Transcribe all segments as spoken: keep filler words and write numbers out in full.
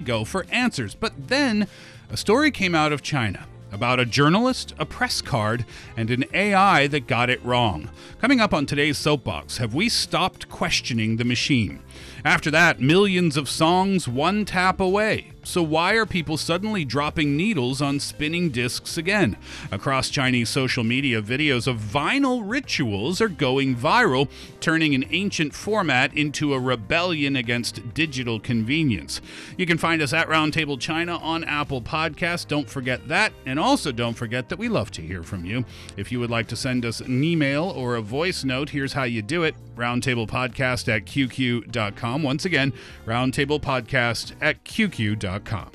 ago for answers. But then a story came out of China about a journalist, a press card, and an A I that got it wrong. Coming up on today's Soapbox, have we stopped questioning the machine? After that, millions of songs one tap away. So why are people suddenly dropping needles on spinning discs again? Across Chinese social media, videos of vinyl rituals are going viral, turning an ancient format into a rebellion against digital convenience. You can find us at Roundtable China on Apple Podcasts. Don't forget that. And also don't forget that we love to hear from you. If you would like to send us an email or a voice note, here's how you do it. roundtablepodcast at q q dot com. Once again, roundtablepodcast at q q dot com.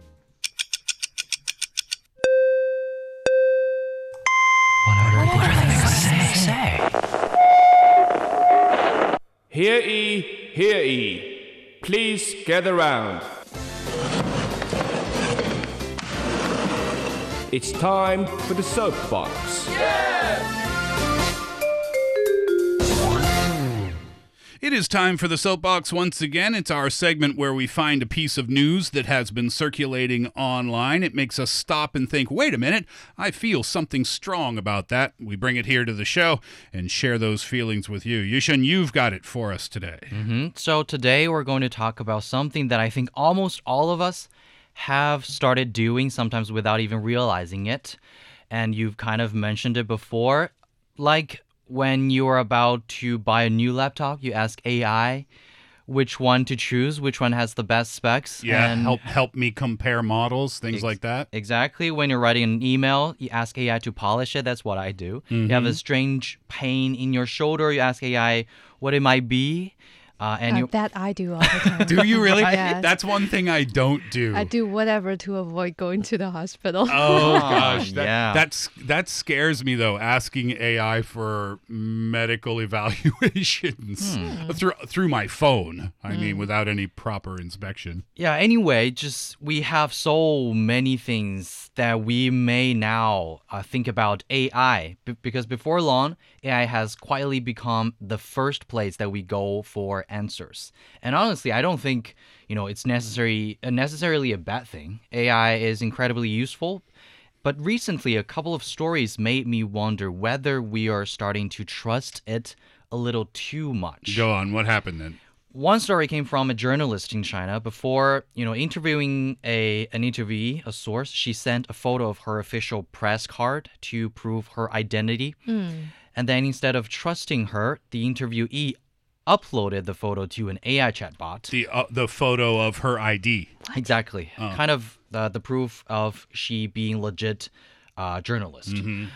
What are, what are they going to say? say? Hear ye, hear ye. Please gather round. It's time for the Soapbox. It is time for the Soapbox once again. It's our segment where we find a piece of news that has been circulating online. It makes us stop and think, wait a minute, I feel something strong about that. We bring it here to the show and share those feelings with you. Yushin, you've got it for us today. Mm-hmm. So today we're going to talk about something that I think almost all of us have started doing, sometimes without even realizing it. And you've kind of mentioned it before, like when you're about to buy a new laptop, you ask A I which one to choose, which one has the best specs. Yeah, and help help me compare models, things ex- like that. Exactly. When you're writing an email, you ask A I to polish it. That's what I do. Mm-hmm. You have a strange pain in your shoulder, you ask A I what it might be. Uh, and Uh, you that I do all the time. Do you really? Yes. That's one thing I don't do. I do whatever to avoid going to the hospital. Oh gosh, that, yeah. that's that scares me though. Asking A I for medical evaluations Hmm. through through my phone. I mean, without any proper inspection. Yeah, anyway, just we have so many things that we may now uh, think about A I B- because before long, A I has quietly become the first place that we go for answers. And honestly, I don't think, you know, it's necessary uh, necessarily a bad thing. A I is incredibly useful. But recently, a couple of stories made me wonder whether we are starting to trust it a little too much. Go on. What happened then? One story came from a journalist in China. Before, you know, interviewing a an interviewee, a source, she sent a photo of her official press card to prove her identity. And then instead of trusting her, the interviewee uploaded the photo to an A I chatbot. The uh, the photo of her I D. Exactly. Kind of uh, the proof of she being legit uh, journalist.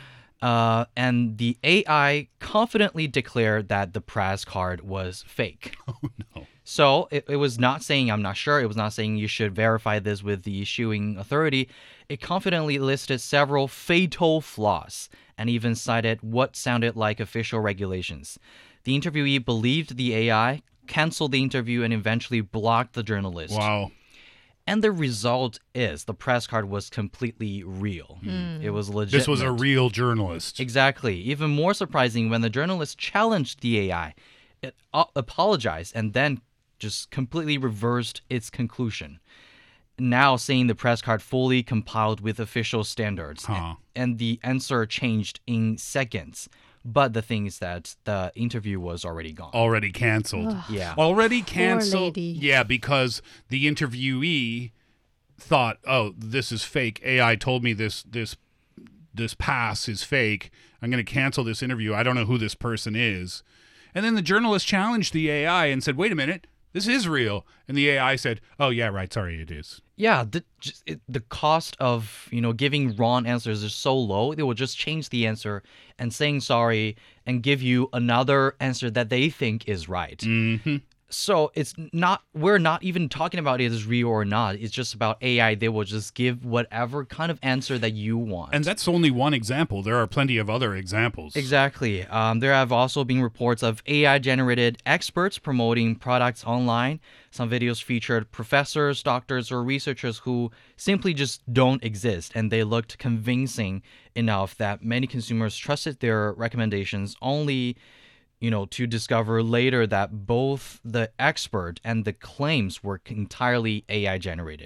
Uh, and the A I confidently declared that the press card was fake. Oh no. So it, it was not saying, I'm not sure. It was not saying you should verify this with the issuing authority. It confidently listed several fatal flaws and even cited what sounded like official regulations. The interviewee believed the A I, canceled the interview, and eventually blocked the journalist. Wow. And the result is the press card was completely real. It was legit. This was a real journalist. Exactly. Even more surprising, when the journalist challenged the A I, it uh, apologized and then just completely reversed its conclusion. Now saying the press card fully compiled with official standards. Huh. And the answer changed in seconds. But the thing is that the interview was already gone. Already canceled. Yeah. Already canceled. lady. Yeah, because the interviewee thought, "Oh, this is fake. A I told me this this this pass is fake. I'm going to cancel this interview. I don't know who this person is." And then the journalist challenged the A I and said, "Wait a minute. This is real." And the A I said, "Oh, yeah, right. Sorry, it is." Yeah, the just, it, the cost of, you know, giving wrong answers is so low. They will just change the answer and saying sorry and give you another answer that they think is right. Mm-hmm. So it's not, we're not even talking about it as real or not. It's just about A I. They will just give whatever kind of answer that you want. And that's only one example. There are plenty of other examples. Exactly. Um, there have also been reports of A I-generated experts promoting products online. Some videos featured professors, doctors, or researchers who simply just don't exist, and they looked convincing enough that many consumers trusted their recommendations, only, you know, to discover later that both the expert and the claims were entirely A I-generated.